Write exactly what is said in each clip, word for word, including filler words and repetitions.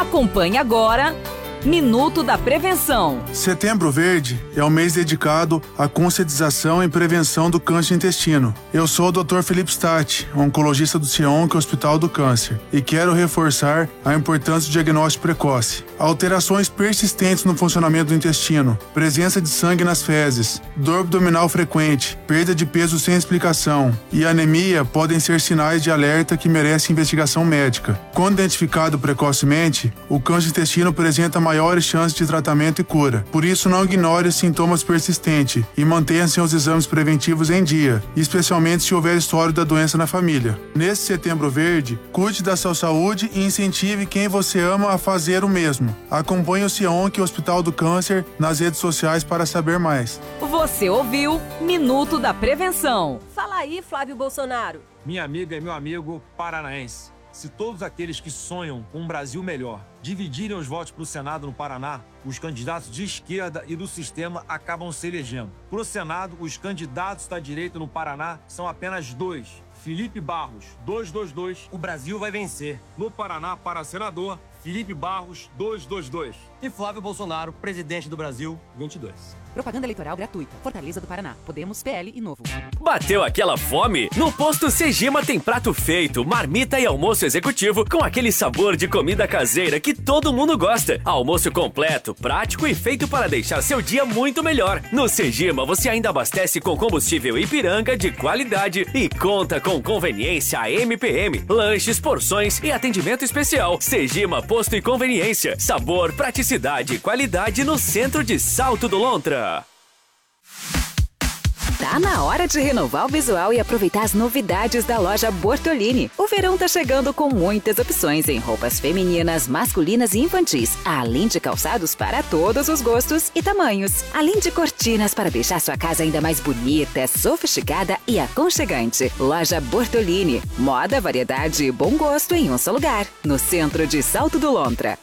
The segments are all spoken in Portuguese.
Acompanhe agora Minuto da Prevenção. Setembro Verde é o mês dedicado à conscientização e prevenção do câncer de intestino. Eu sou o doutor Felipe Statti, oncologista do CIONC Hospital do Câncer, e quero reforçar a importância do diagnóstico precoce. Alterações persistentes no funcionamento do intestino, presença de sangue nas fezes, dor abdominal frequente, perda de peso sem explicação e anemia podem ser sinais de alerta que merecem investigação médica. Quando identificado precocemente, o câncer de intestino apresenta maiores chances de tratamento e cura. Por isso, não ignore os sintomas persistentes e mantenha seus exames preventivos em dia, especialmente se houver história da doença na família. Nesse Setembro Verde, cuide da sua saúde e incentive quem você ama a fazer o mesmo. Acompanhe o CIONC Hospital do Câncer nas redes sociais para saber mais. Você ouviu Minuto da Prevenção. Fala aí, Flávio Bolsonaro. Minha amiga e meu amigo paranaense, se todos aqueles que sonham com um Brasil melhor dividirem os votos para o Senado no Paraná, os candidatos de esquerda e do sistema acabam se elegendo. Para o Senado, os candidatos da direita no Paraná são apenas dois. Felipe Barros, dois dois dois, o Brasil vai vencer. No Paraná, para senador, Felipe Barros, dois dois dois. E Flávio Bolsonaro, presidente do Brasil, vinte e dois. Propaganda eleitoral gratuita. Fortaleza do Paraná. Podemos, P L e Novo. Bateu aquela fome? No Posto Segima tem prato feito, marmita e almoço executivo com aquele sabor de comida caseira que todo mundo gosta. Almoço completo, prático e feito para deixar seu dia muito melhor. No Segima você ainda abastece com combustível Ipiranga de qualidade e conta com conveniência M P M, lanches, porções e atendimento especial. Segima Posto e Conveniência. Sabor, praticidade e qualidade no centro de Salto do Lontra. Tá na hora de renovar o visual e aproveitar as novidades da loja Bortolini. O verão tá chegando com muitas opções em roupas femininas, masculinas e infantis, além de calçados para todos os gostos e tamanhos. Além de cortinas para deixar sua casa ainda mais bonita, sofisticada e aconchegante. Loja Bortolini. Moda, variedade e bom gosto em um só lugar. No centro de Salto do Lontra.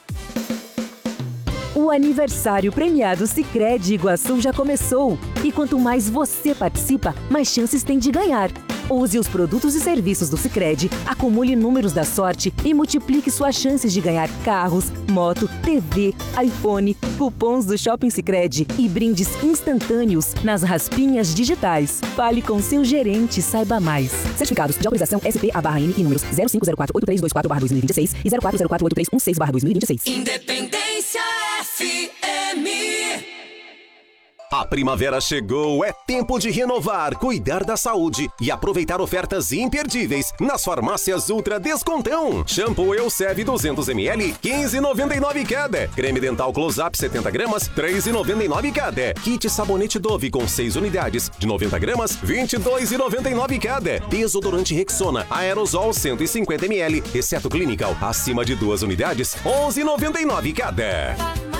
O aniversário premiado Sicredi Iguaçu já começou. E quanto mais você participa, mais chances tem de ganhar. Use os produtos e serviços do Sicredi, acumule números da sorte e multiplique suas chances de ganhar carros, moto, T V, iPhone, cupons do Shopping Sicredi e brindes instantâneos nas raspinhas digitais. Fale com seu gerente e saiba mais. Certificados de autorização S P A barra N e números zero cinco zero quatro oito três dois quatro barra dois mil e vinte e seis e zero quatro zero quatro oito três um seis barra dois mil e vinte e seis. Independência F M. A primavera chegou, é tempo de renovar, cuidar da saúde e aproveitar ofertas imperdíveis nas farmácias Ultra Descontão. Shampoo Elseve duzentos mililitros, quinze reais e noventa e nove centavos cada. Creme dental Close-Up setenta gramas, três reais e noventa e nove centavos cada. Kit sabonete Dove com seis unidades, de noventa gramas, vinte e dois reais e noventa e nove centavos cada. Desodorante Rexona Aerosol cento e cinquenta mililitros, exceto Clinical, acima de duas unidades, onze reais e noventa e nove centavos cada.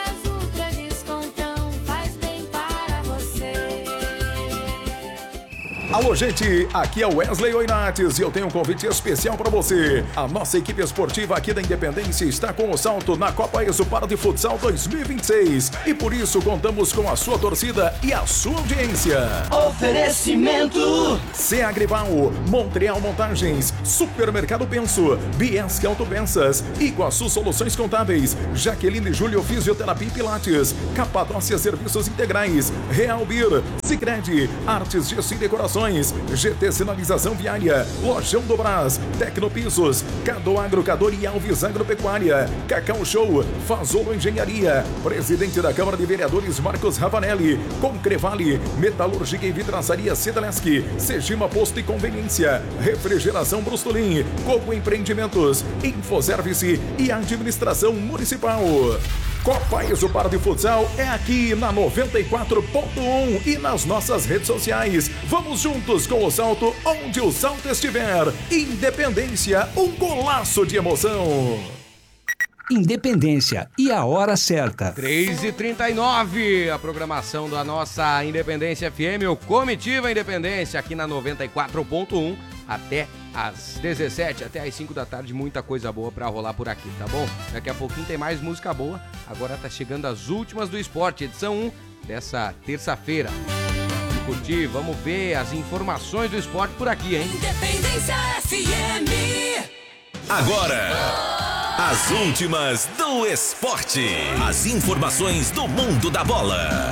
Alô, gente, aqui é o Wesley Oinates e eu tenho um convite especial para você. A nossa equipe esportiva aqui da Independência está com o salto na Copa Exupar de Futsal dois mil e vinte e seis e por isso contamos com a sua torcida e a sua audiência. Oferecimento C Agrival, Montreal Montagens, Supermercado Penso, Biesque Autopeças, Iguaçu Soluções Contábeis, Jaqueline Júlio Fisioterapia e Pilates, Capadócia Serviços Integrais, Real Beer, Sicredi, Artes Gesso e Decorações, G T Sinalização Viária, Lojão do Brás, Tecnopisos, Cado Agrocador e Alves Agropecuária, Cacau Show, Fazolo Engenharia, Presidente da Câmara de Vereadores Marcos Ravanelli, Concrevale, Metalúrgica e Vidraçaria Cedaleschi, Segima Posto e Conveniência, Refrigeração Brustolin, Coco Empreendimentos, Infoservice e Administração Municipal. Copa Exupar de Futsal é aqui na noventa e quatro ponto um e nas nossas redes sociais. Vamos juntos com o salto onde o salto estiver. Independência, um golaço de emoção. Independência e a hora certa. três e trinta e nove, a programação da nossa Independência F M, o Comitiva Independência, aqui na noventa e quatro ponto um, até às dezessete, até às cinco da tarde, muita coisa boa pra rolar por aqui, tá bom? Daqui a pouquinho tem mais música boa, agora tá chegando as últimas do esporte, edição um dessa terça-feira. Vamos curtir, vamos ver as informações do esporte por aqui, hein? Independência F M. Agora... As últimas do esporte. As informações do mundo da bola.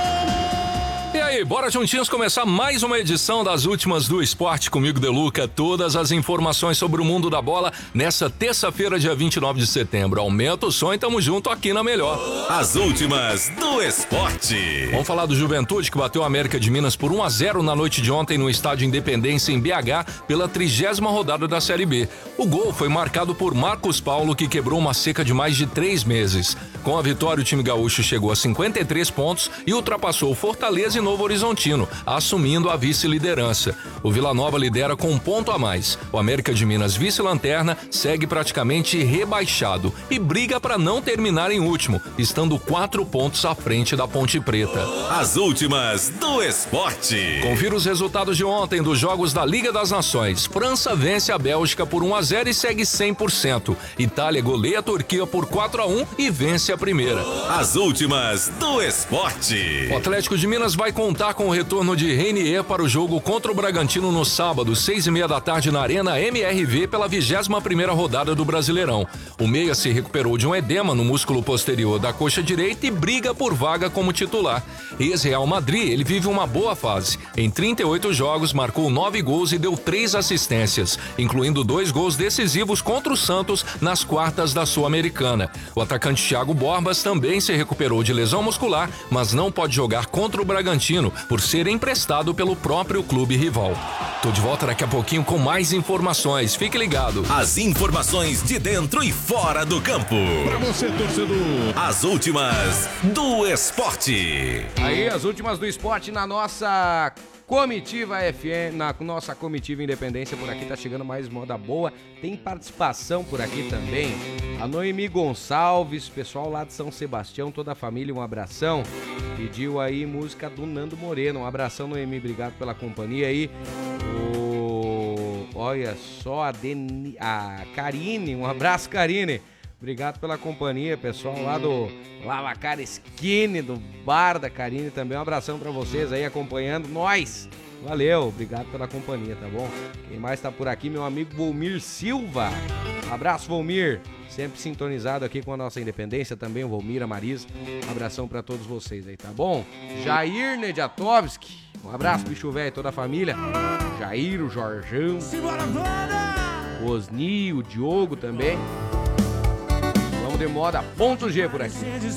E aí, bora juntinhos começar mais uma edição das últimas do esporte comigo, Deluca. Todas as informações sobre o mundo da bola nessa terça-feira, dia vinte e nove de setembro. Aumenta o som e tamo junto aqui na melhor. As últimas do esporte. Vamos falar do Juventude, que bateu a América de Minas por um a zero na noite de ontem no Estádio Independência, em B H, pela trigésima rodada da Série B. O gol foi marcado por Marcos Paulo, que quebrou uma seca de mais de três meses. Com a vitória, o time gaúcho chegou a cinquenta e três pontos e ultrapassou o Fortaleza e Novo Horizontino, assumindo a vice-liderança. O Vila Nova lidera com um ponto a mais. O América de Minas, vice-lanterna, segue praticamente rebaixado e briga para não terminar em último, estando quatro pontos à frente da Ponte Preta. As últimas do esporte. Confira os resultados de ontem dos jogos da Liga das Nações. França vence a Bélgica por um a zero e segue cem por cento. Itália goleia a Turquia por quatro a um e vence a primeira. As últimas do esporte. O Atlético de Minas vai contar com o retorno de Reinier para o jogo contra o Bragantino no sábado, seis e meia da tarde na Arena M R V pela vigésima primeira rodada do Brasileirão. O meia se recuperou de um edema no músculo posterior da coxa direita e briga por vaga como titular. Ex-Real Madrid, ele vive uma boa fase. Em trinta e oito jogos, marcou nove gols e deu três assistências, incluindo dois gols decisivos contra o Santos nas quartas da Sul-Americana. O atacante Thiago Borbas também se recuperou de lesão muscular, mas não pode jogar contra o Bragantino por ser emprestado pelo próprio clube rival. Tô de volta daqui a pouquinho com mais informações. Fique ligado. As informações de dentro e fora do campo. Pra você, torcedor. As últimas do esporte. Aí, as últimas do esporte na nossa comitiva F M, na nossa comitiva Independência. Por aqui tá chegando mais moda boa. Tem participação por aqui também. A Noemi Gonçalves, pessoal lá de São Sebastião, toda a família, um abração. Pediu aí música do Nando Moreno. Um abração, Noemi, obrigado pela companhia aí. O... Olha só, a, Deni... a Karine, um abraço, Karine. Obrigado pela companhia, pessoal lá do Lavacar Skinny, do bar da Karine também. Um abração pra vocês aí acompanhando nós. Valeu, obrigado pela companhia, tá bom? Quem mais tá por aqui, meu amigo Volmir Silva. Um abraço, Volmir. Sempre sintonizado aqui com a nossa Independência, também o Volmir, a Marisa. Um abração pra todos vocês aí, tá bom? Jair Nediatovski. Um abraço, bicho velho, toda a família. Jair, o Jorjão. O Osni, o Diogo também. Vamos de moda ponto G por aqui.